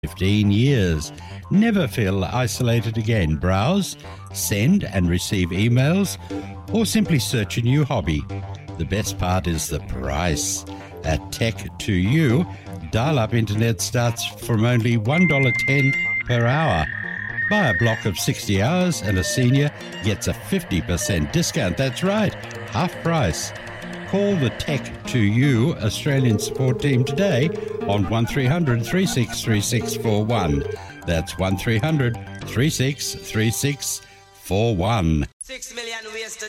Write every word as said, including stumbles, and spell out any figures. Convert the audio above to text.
fifteen years. Never feel isolated again. Browse, send and receive emails, or simply search a new hobby. The best part is the price. At Tech to You, dial-up internet starts from only one dollar ten per hour. Buy a block of sixty hours and a senior gets a fifty percent discount. That's right, half price. Call the Tech to You Australian support team today on one three hundred, three six three six four one. That's one three hundred, three six three six four one. Six million ways to